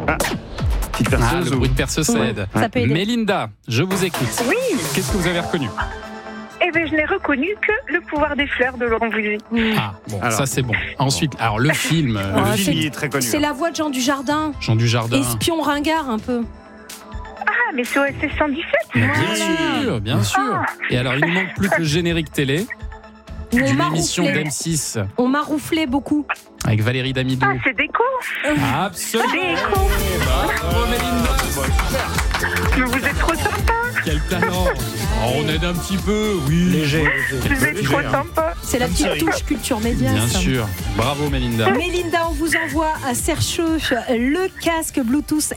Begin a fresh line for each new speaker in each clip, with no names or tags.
Petite perceuse.
Le bruit de perceuse, ça aide.
Ça peut aider.
Mélinda, je vous écoute.
Oui.
Qu'est-ce que vous avez reconnu?
Eh bien, je n'ai reconnu que Le pouvoir des fleurs de Laurent Voulzy.
Ah, bon,
Alors.
ça c'est bon. Ensuite, alors le film,
Le film,
c'est-
il est très connu.
C'est la voix de Jean Dujardin.
Jean Dujardin.
Espion ringard un peu.
Ah, mais c'est OSS 117.
Bien sûr. Et alors, il nous manque plus que le générique télé
Où on
d'une émission
marouflait.
d'M6
On marouflait beaucoup.
avec Valérie Damido.
Ah, c'est Déco.
Absolument.
Déco.
Bravo, Mélinda.
Mais vous êtes trop sympa.
Quel talent. Oh, on aide un petit peu, oui.
Léger.
Vous êtes trop sympa.
C'est la petite touche culture média.
Bien
ça.
sûr. Bravo, Mélinda.
Mélinda, on vous envoie à Sercheux le casque Bluetooth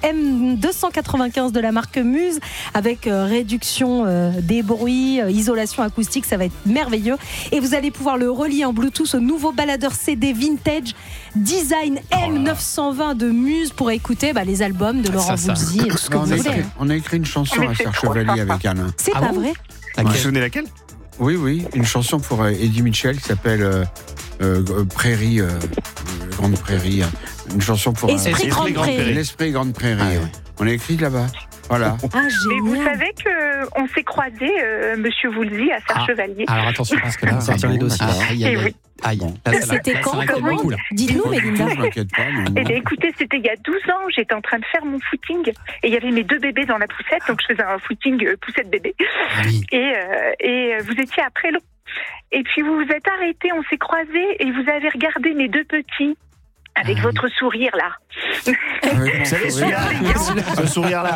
M295 de la marque Muse avec réduction des bruits, isolation acoustique, ça va être merveilleux. Et vous allez pouvoir le relier en Bluetooth au nouveau baladeur CD vintage Design M920 de Muse pour écouter les albums de Laurent
ça.
Voulzy et tout ce que vous voulez.
On a écrit une chanson
Mais
à
c'est
Serge
trop
Chevalier
sympa.
avec Alain.
C'est
Ah
pas
bon
vrai?
Vous vous souvenez laquelle?
Oui, une chanson pour Eddie Mitchell qui s'appelle Prairie, Grande Prairie. Une chanson pour
Esprit Grande Prairie.
l'Esprit Grande Prairie.
Ah ouais.
Ouais. On a écrit là-bas. Voilà.
Ah,
Mais vous
génial.
savez qu'on s'est croisés, Monsieur Voulzy, à Serre-Chevalier.
Alors attention, parce que là,
Sortir les dossiers.
Aïe,
Eh
aïe,
oui.
aïe. Aïe. Là, ça-
C'était
là,
quand,
ça inquiète
comment
beaucoup, là.
Dites-nous, Mélinda.
Je m'inquiète pas. mais
Eh
bon.
bien, écoutez, c'était il y a 12 ans. J'étais en train de faire mon footing et il y avait mes 2 bébés dans la poussette. Donc, je faisais un footing poussette bébé.
Ah oui.
Et vous étiez après l'eau. Et puis, vous vous êtes arrêtés, on s'est croisés et vous avez regardé mes 2 petits avec votre sourire, là.
Avec mon
Vous savez,
sourire.
celui-là, ce sourire-là.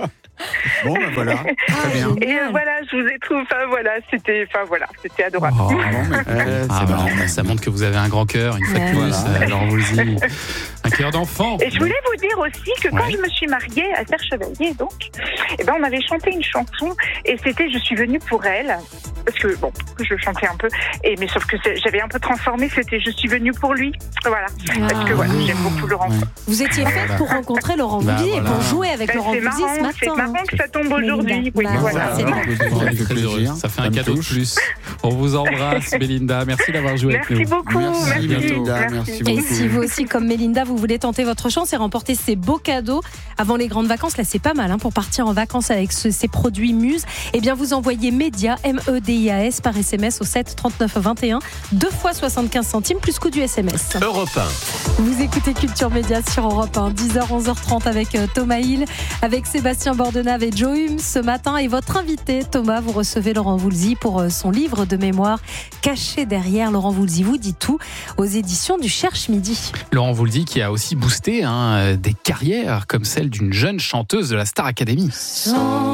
Bon, ben voilà. Très bien.
Et voilà, je vous ai trouvé. C'était adorable.
Oh,
C'est
ah,
marrant.
bah, ça montre que vous avez un grand cœur, une fois de
Ouais.
plus.
Voilà.
Laurent Voulzy. Un cœur d'enfant.
Et je voulais vous dire aussi que quand
Ouais.
je me suis mariée à Serre-Chevalier, donc, on avait chanté une chanson et c'était Je suis venue pour elle. Parce que, je chantais un peu, mais sauf que j'avais un peu transformé, c'était Je suis venue pour lui. Voilà. Parce que j'aime beaucoup Laurent.
Ouais.
Vous étiez faite pour rencontrer Laurent
Bah,
Voulzy et
voilà.
pour jouer avec Laurent
C'est
Voulzy ce
marrant, c'est
matin.
marrant que ça tombe aujourd'hui.
Mélinda.
Oui,
Bah,
voilà.
c'est
Voilà.
bien.
On est
Avec
très
plaisir.
heureux. Ça fait un
me
cadeau de
touche.
plus. On vous embrasse, Mélinda. Merci d'avoir joué avec
Merci
nous.
beaucoup.
Merci,
Merci.
Mélinda. Merci
Et
beaucoup.
si vous aussi, comme Mélinda, vous voulez tenter votre chance et remporter ces beaux cadeaux avant les grandes vacances, là c'est pas mal pour partir en vacances avec ces produits Muse, eh bien vous envoyez MEDIAS, MEDIAS par SMS au 7 39 21, 2 fois 75 centimes plus coût du SMS.
Europe 1.
Vous écoutez Culture Média sur Europe 1, 10h, 11h30 avec Thomas Hill, avec Sébastien Bordenave et Joe Hume ce matin. Et votre invité, Thomas, vous recevez Laurent Voulzy pour son livre de mémoire Caché derrière. Laurent Voulzy vous dit tout aux éditions du Cherche Midi.
Laurent Voulzy qui a aussi boosté des carrières comme celle d'une jeune chanteuse de la Star Academy.